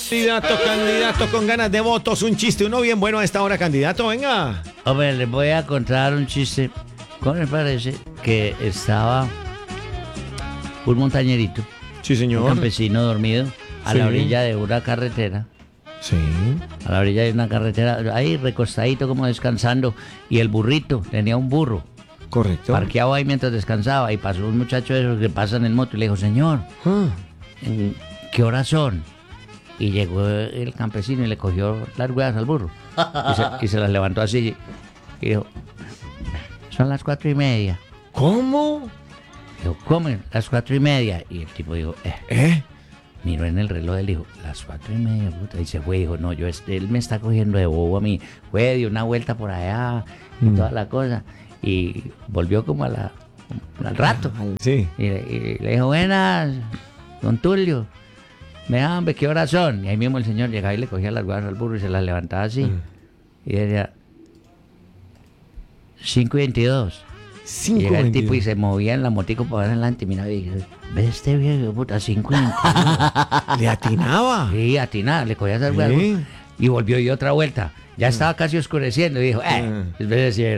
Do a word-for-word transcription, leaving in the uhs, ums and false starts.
Candidato, candidato con ganas de votos, un chiste, uno bien bueno a esta hora, candidato, venga. Hombre, les voy a contar un chiste. ¿Cómo les parece que estaba un montañerito, Sí, un señor. campesino dormido a Sí. la orilla de una carretera? Sí. A la orilla de una carretera, ahí recostadito como descansando. Y el burrito, tenía un burro Correcto. parqueado ahí mientras descansaba. Y pasó un muchacho de esos que pasan en moto y le dijo, señor, Ah, ¿en ¿qué horas son? Y llegó el campesino y le cogió las ruedas al burro. Y se, y se las levantó así. Y dijo, son las cuatro y media. ¿Cómo? Dijo, ¿cómo? Las cuatro y media. Y el tipo dijo, eh. ¿Eh? Miró en el reloj, él dijo, las cuatro y media, puta. Y se fue, dijo, no, yo, este, él me está cogiendo de bobo a mí. Fue, dio una vuelta por allá y Mm. toda la cosa. Y volvió como a la, al rato. Sí. Y le, y le dijo, buenas, don Tulio. Me da hambre, ¿qué horas son? Y ahí mismo el señor llegaba y le cogía las ruedas al burro y se las levantaba así. Mm. Y decía, cinco y veintidós. Cinco Llega el tipo y veintidós. se movía en la motico para adelante y miraba y dice, ve este viejo, puta, cinco y veintidós. Le atinaba. Sí, atinada, le cogía esas Sí. ruedas y volvió y otra vuelta. Ya estaba casi oscureciendo y dijo, eh, Mm. es decir,